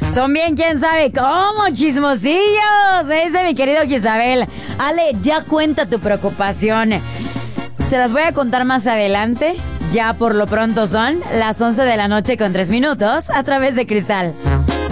Son bien, quién sabe cómo, chismosillos. Me dice mi querido Isabel. Ale, ya cuenta tu preocupación. Se las voy a contar más adelante. Ya por lo pronto son las 11 de la noche con 3 minutos a través de Cristal.